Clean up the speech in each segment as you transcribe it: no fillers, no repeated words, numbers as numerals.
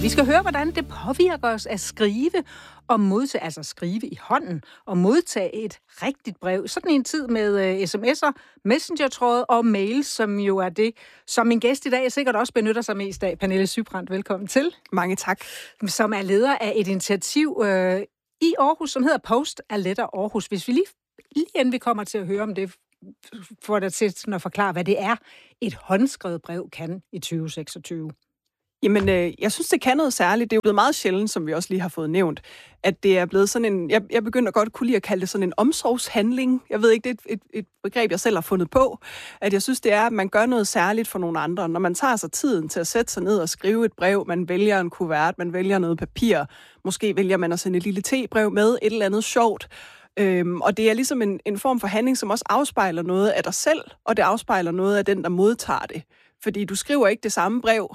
Vi skal høre, hvordan det påvirker os at skrive og modtage, altså skrive i hånden og modtage et rigtigt brev. Sådan en tid med sms'er, messengertråd og mails, som jo er det, som min gæst i dag sikkert også benytter sig mest af. Pernille Sybrandt, velkommen til. Mange tak. Som er leder af et initiativ i Aarhus, som hedder Post a Letter Aarhus. Hvis vi lige inden vi kommer til at høre om det, får dig til at forklare, hvad det er, et håndskrevet brev kan i 2026. Jamen, jeg synes, det kan noget særligt. Det er jo blevet meget sjældent, som vi også lige har fået nævnt, at det er blevet sådan en... Jeg begynder godt kunne lide at kalde det sådan en omsorgshandling. Jeg ved ikke, det er et begreb, jeg selv har fundet på. At jeg synes, det er, at man gør noget særligt for nogle andre. Når man tager sig tiden til at sætte sig ned og skrive et brev, man vælger en kuvert, man vælger noget papir, måske vælger man at sende et lille tebrev med, et eller andet sjovt. Og det er ligesom en form for handling, som også afspejler noget af dig selv, og det afspejler noget af den, der modtager det. Fordi du skriver ikke det samme brev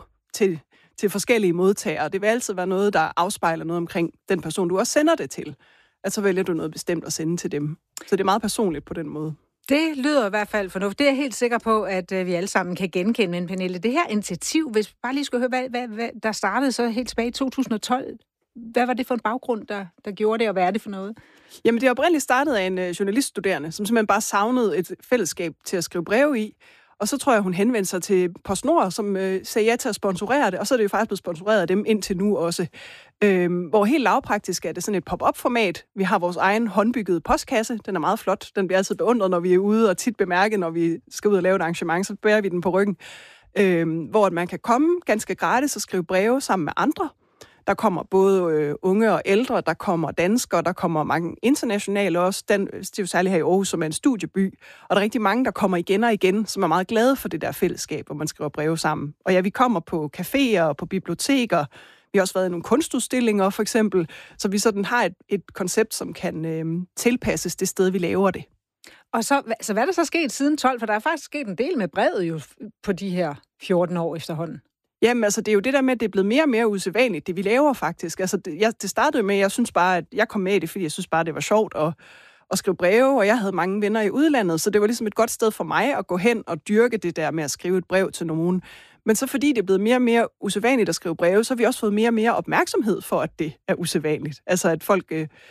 til forskellige modtagere. Det vil altid være noget, der afspejler noget omkring den person, du også sender det til. At så vælger du noget bestemt at sende til dem. Så det er meget personligt på den måde. Det lyder i hvert fald fornuftigt. Det er jeg helt sikker på, at vi alle sammen kan genkende. Men Pernille, det her initiativ, hvis vi bare lige skulle høre, hvad der startede så helt tilbage i 2012. Hvad var det for en baggrund, der gjorde det, og hvad er det for noget? Jamen, det er oprindeligt startet af en journaliststuderende, som simpelthen bare savnede et fællesskab til at skrive breve i. Og så tror jeg, hun henvendte sig til PostNord, som sagde ja til at sponsorere det, og så er det jo faktisk blevet sponsoreret af dem indtil nu også. Hvor helt lavpraktisk er det sådan et pop-up-format. Vi har vores egen håndbyggede postkasse. Den er meget flot. Den bliver altid beundret, når vi er ude, og tit bemærket, når vi skal ud og lave et arrangement, så bærer vi den på ryggen. Hvor man kan komme ganske gratis og skrive breve sammen med andre. Der kommer både unge og ældre, der kommer danskere, der kommer mange internationale også. Det er jo særligt her i Aarhus, som er en studieby. Og der er rigtig mange, der kommer igen og igen, som er meget glade for det der fællesskab, hvor man skriver breve sammen. Og ja, vi kommer på caféer og på biblioteker. Vi har også været i nogle kunstudstillinger, for eksempel. Så vi sådan har et koncept, som kan tilpasses det sted, vi laver det. Og så hvad er der så sket siden 12? For der er faktisk sket en del med brevet jo på de her 14 år efterhånden. Jamen, altså, det er jo det der med, at det er blevet mere og mere usædvanligt, det vi laver faktisk. Altså, det startede med, jeg synes bare, at jeg kom med i det, fordi jeg synes bare, det var sjovt at skrive breve, og jeg havde mange venner i udlandet, så det var ligesom et godt sted for mig at gå hen og dyrke det der med at skrive et brev til nogen. Men så fordi det er blevet mere og mere usædvanligt at skrive breve, så har vi også fået mere og mere opmærksomhed for, at det er usædvanligt. Altså, at folk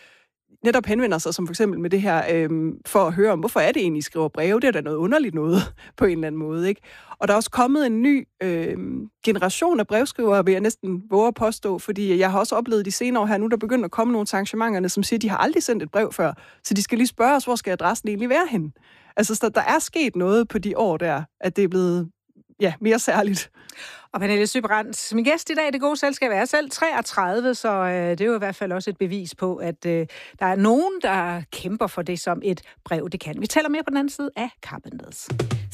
netop henvender sig, som for eksempel med det her, for at høre om, hvorfor er det egentlig, I skriver breve? Det er da noget underligt noget, på en eller anden måde, ikke? Og der er også kommet en ny generation af brevskrivere, vil jeg næsten våge at påstå, fordi jeg har også oplevet de senere år her nu, der begynder at komme nogle til arrangementerne, som siger, at de har aldrig sendt et brev før, så de skal lige spørge os, hvor skal adressen egentlig være henne? Altså, så der er sket noget på de år der, at det er blevet mere særligt. Og Pernille Sybrandt, min gæst i dag, det gode selskab, er selv 33, så det er jo i hvert fald også et bevis på, at der er nogen, der kæmper for det, som et brev det kan. Vi taler mere på den anden side af Carpenters.